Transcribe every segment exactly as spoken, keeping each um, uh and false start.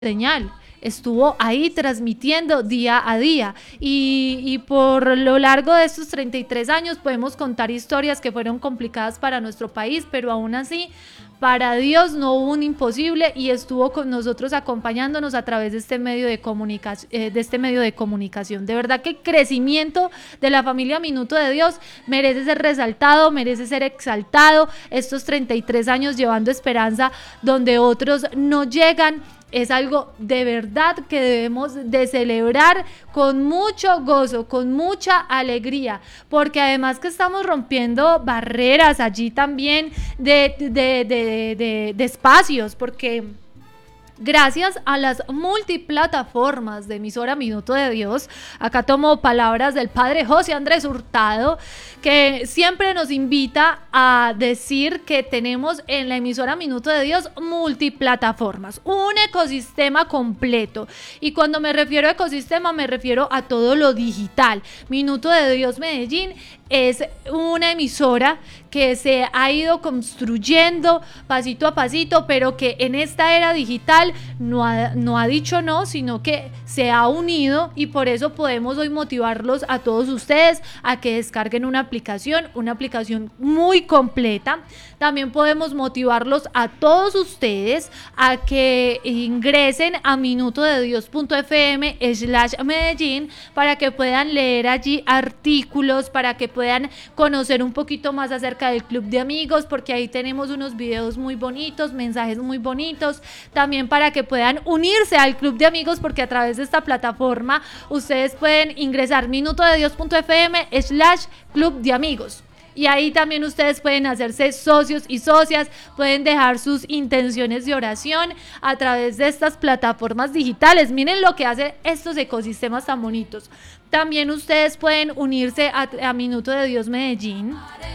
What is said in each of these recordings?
señal. Estuvo ahí transmitiendo día a día y, y por lo largo de estos treinta y tres años podemos contar historias que fueron complicadas para nuestro país, pero aún así para Dios no hubo un imposible y estuvo con nosotros acompañándonos a través de este medio de comunicación, eh, de este medio de comunicación. De verdad que el crecimiento de la familia Minuto de Dios merece ser resaltado, merece ser exaltado. Estos treinta y tres años llevando esperanza donde otros no llegan, es algo de verdad que debemos de celebrar con mucho gozo, con mucha alegría, porque además que estamos rompiendo barreras allí también de, de, de, de, de, de espacios, porque gracias a las multiplataformas de emisora Minuto de Dios, acá tomo palabras del padre José Andrés Hurtado, que siempre nos invita a decir que tenemos en la emisora Minuto de Dios multiplataformas, un ecosistema completo. Y cuando me refiero a ecosistema, me refiero a todo lo digital. Minuto de Dios Medellín es una emisora que se ha ido construyendo pasito a pasito, pero que en esta era digital no ha, no ha dicho no, sino que se ha unido, y por eso podemos hoy motivarlos a todos ustedes a que descarguen una aplicación, una aplicación muy completa. También podemos motivarlos a todos ustedes a que ingresen a minutodedios.fm slash Medellín para que puedan leer allí artículos, para que puedan conocer un poquito más acerca del club de amigos, porque ahí tenemos unos videos muy bonitos, mensajes muy bonitos, también para que puedan unirse al club de amigos, porque a través de esta plataforma ustedes pueden ingresar minutodedios.fm slash club de amigos. Y ahí también ustedes pueden hacerse socios y socias, pueden dejar sus intenciones de oración a través de estas plataformas digitales. Miren lo que hacen estos ecosistemas tan bonitos. También ustedes pueden unirse a, a Minuto de Dios Medellín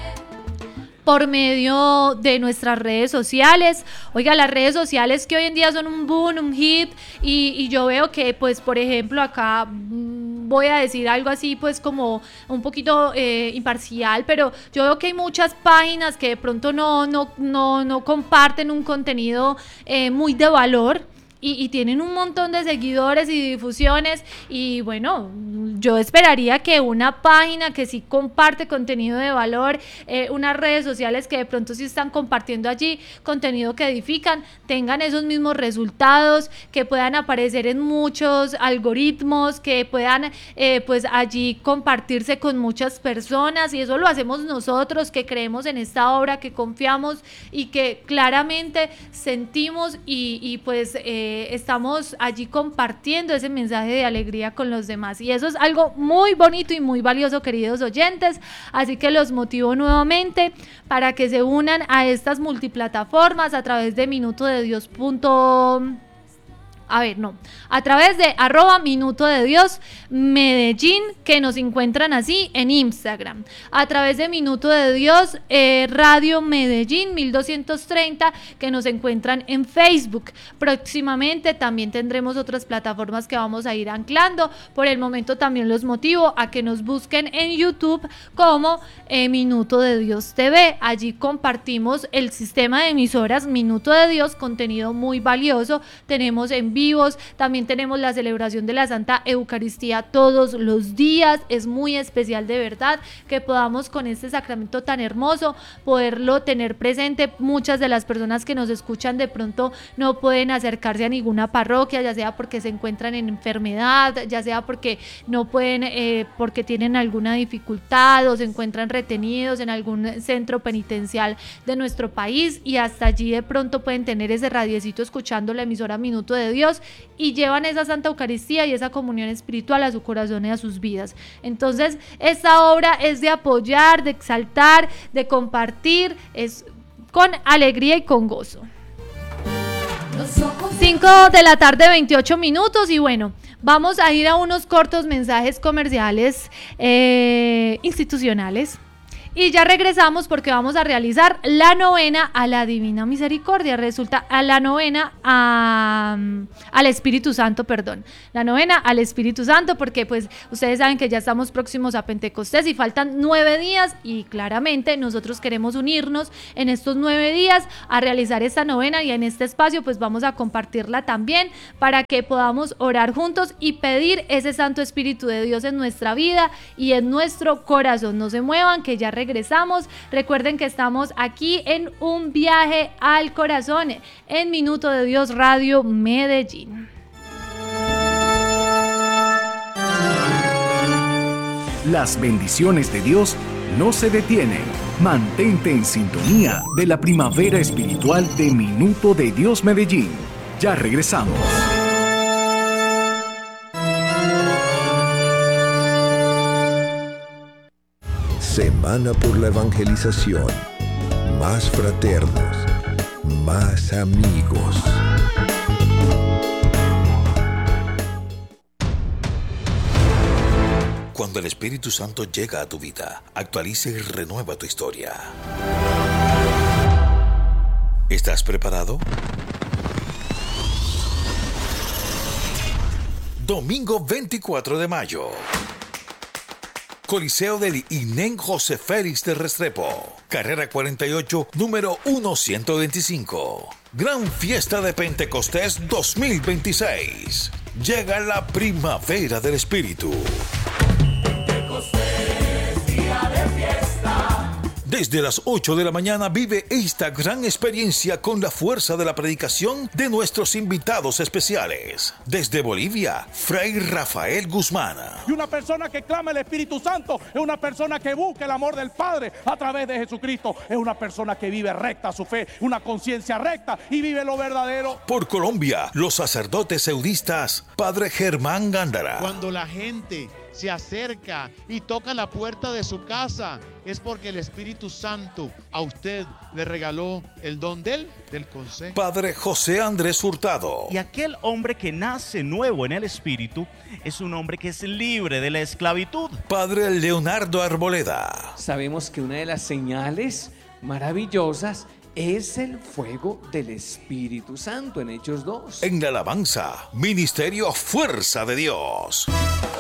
por medio de nuestras redes sociales. Oiga, las redes sociales que hoy en día son un boom, un hit, y, y yo veo que, pues, por ejemplo, acá voy a decir algo así, pues, como un poquito eh, imparcial, pero yo veo que hay muchas páginas que de pronto no, no, no, no comparten un contenido eh, muy de valor. Y, y tienen un montón de seguidores y difusiones, y bueno, yo esperaría que una página que sí comparte contenido de valor, eh, unas redes sociales que de pronto sí están compartiendo allí contenido que edifican, tengan esos mismos resultados, que puedan aparecer en muchos algoritmos, que puedan eh, pues allí compartirse con muchas personas. Y eso lo hacemos nosotros, que creemos en esta obra, que confiamos y que claramente sentimos y, y pues eh, estamos allí compartiendo ese mensaje de alegría con los demás, y eso es algo muy bonito y muy valioso, queridos oyentes. Así que los motivo nuevamente para que se unan a estas multiplataformas a través de Minuto de Dios. A ver, no, a través de arroba Minuto de Dios Medellín, que nos encuentran así en Instagram, a través de Minuto de Dios eh, Radio Medellín mil doscientos treinta, que nos encuentran en Facebook. Próximamente también tendremos otras plataformas que vamos a ir anclando. Por el momento también los motivo a que nos busquen en YouTube como eh, Minuto de Dios T V. Allí compartimos el sistema de emisoras Minuto de Dios, contenido muy valioso. Tenemos en vivos, también tenemos la celebración de la Santa Eucaristía todos los días. Es muy especial, de verdad, que podamos con este sacramento tan hermoso poderlo tener presente. Muchas de las personas que nos escuchan de pronto no pueden acercarse a ninguna parroquia, ya sea porque se encuentran en enfermedad, ya sea porque no pueden, eh, porque tienen alguna dificultad o se encuentran retenidos en algún centro penitencial de nuestro país, y hasta allí de pronto pueden tener ese radiecito escuchando la emisora Minuto de Dios y llevan esa Santa Eucaristía y esa comunión espiritual a su corazón y a sus vidas. Entonces, esta obra es de apoyar, de exaltar, de compartir, es con alegría y con gozo. cinco de la tarde, veintiocho minutos, y bueno, vamos a ir a unos cortos mensajes comerciales eh, institucionales. Y ya regresamos porque vamos a realizar la novena a la Divina Misericordia. Resulta a la novena a, al Espíritu Santo, perdón. La novena al Espíritu Santo, porque pues ustedes saben que ya estamos próximos a Pentecostés y faltan nueve días y claramente nosotros queremos unirnos en estos nueve días a realizar esta novena, y en este espacio pues vamos a compartirla también para que podamos orar juntos y pedir ese Santo Espíritu de Dios en nuestra vida y en nuestro corazón. No se muevan, que ya regresamos. Recuerden que estamos aquí en un viaje al corazón en Minuto de Dios Radio Medellín. Las bendiciones de Dios no se detienen. Mantente en sintonía de la primavera espiritual de Minuto de Dios Medellín. Ya regresamos. Semana por la evangelización. Más fraternos, más amigos. Cuando el Espíritu Santo llega a tu vida, actualiza y renueva tu historia. ¿Estás preparado? Domingo veinticuatro de mayo. Coliseo del Inén José Félix de Restrepo, carrera cuarenta y ocho, número ciento veinticinco. Gran Fiesta de Pentecostés dos mil veintiséis. Llega la primavera del Espíritu. Pentecostés, día de fiesta. Desde las ocho de la mañana vive esta gran experiencia con la fuerza de la predicación de nuestros invitados especiales. Desde Bolivia, Fray Rafael Guzmán. Y una persona que clama el Espíritu Santo es una persona que busca el amor del Padre a través de Jesucristo. Es una persona que vive recta su fe, una conciencia recta y vive lo verdadero. Por Colombia, los sacerdotes eudistas, Padre Germán Gándara. Cuando la gente se acerca y toca la puerta de su casa, es porque el Espíritu Santo a usted le regaló el don del, del consejo. Padre José Andrés Hurtado. Y aquel hombre que nace nuevo en el Espíritu es un hombre que es libre de la esclavitud. Padre Leonardo Arboleda. Sabemos que una de las señales maravillosas es el fuego del Espíritu Santo en Hechos dos. En la alabanza, Ministerio Fuerza de Dios.